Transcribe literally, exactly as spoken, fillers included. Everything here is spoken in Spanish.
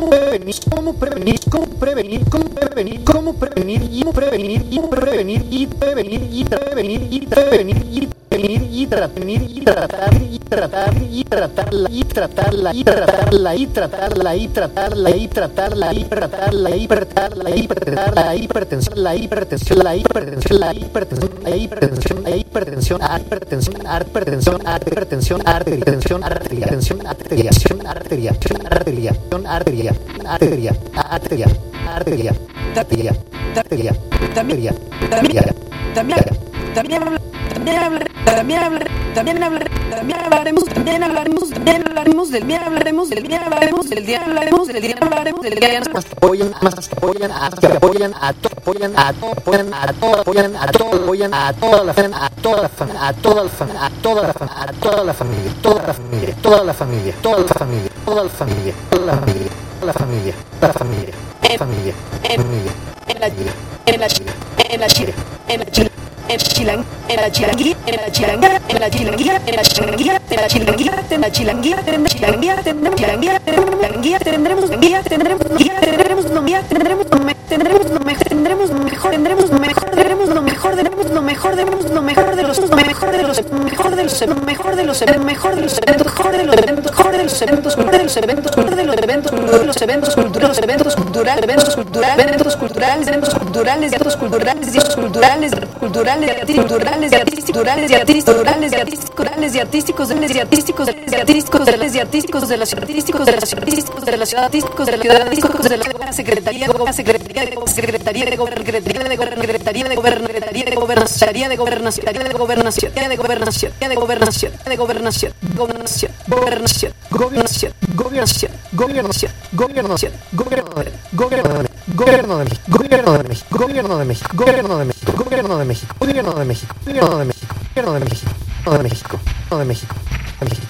cómo prevenir, cómo prevenir, cómo prevenir, cómo prevenir, cómo prevenir y prevenir y prevenir y prevenir y prevenir y prevenir y prevenir y prevenir y tratar y tratar y tratarla y tratarla y tratarla y tratarla y tratarla y tratarla y tratarla y tratarla y tratarla la hipertensión la hipertensión la hipertensión la hipertensión la hipertensión la hipertensión hipertensión hipertensión hipertensión hipertensión arteriación arteriación arteria arteria arteria arteria arteria arteria arteria arteria arteria también también también también también también también hablaremos también hablaremos también hablaremos del día hablaremos del día hablaremos del día hablaremos del día hablaremos del día apoyan más apoyan hasta apoyan a todo apoyan a todo apoyan a todo apoyan a todo apoyan a toda la familia a toda la familia a toda la familia a toda la familia a toda la familia toda la familia toda la familia toda la familia toda la familia toda la familia la familia la familia familia familia en la en la en la en la en chilang, en la chilanguía, en la chilanguía, en la chilanguía, en la chilanguía, en la chilanguía, en la chilanguía, tendremos chilanguía, tendremos chilanguía, tendremos chilanguía, tendremos guía, tendremos guía, tendremos lo guía, tendremos lo mejor, tendremos lo mejor, tendremos lo mejor, tendremos lo mejor, tendremos lo mejor, tendremos lo mejor, tendremos lo mejor de los, lo mejor de los, mejor de los, mejor de los, mejor de los eventos, mejor de los eventos, mejor de los eventos, mejor de los eventos, mejor de los eventos, los eventos culturales, eventos culturales, eventos culturales, eventos culturales, eventos culturales, eventos culturales, eventos culturales, culturales, culturales, culturales, culturales, culturales y artísticos, y artísticos, y artísticos, y artísticos de la ciudad, artísticos de la ciudad, artísticos de la ciudad, artísticos de la ciudad, artísticos de la secretaría, secretaría de secretaría de gobernación, secretaría de gobernación, de gobernación, de gobernación, de gobernación, de gobernación, de gobernación, de gobernación, gobernación, gobernación, gobernación, gobernación, gobernación, gobernación, gobierno, gobierno de México, gobierno de México, gobierno de México, gobierno de México, gobierno de México, gobierno de México, gobierno de México, gobierno de México, gobierno de México, gobierno de México, gobierno de México, de México.